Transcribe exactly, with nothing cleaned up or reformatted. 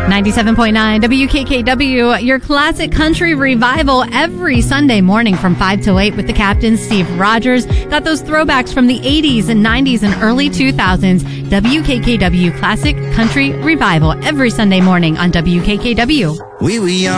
ninety-seven point nine W K K W, your classic country revival every Sunday morning from five to eight with the captain, Steve Rogers. Got those throwbacks from the eighties and nineties and early two thousands. W K K W Classic Country Revival every Sunday morning on W K K W. We were young.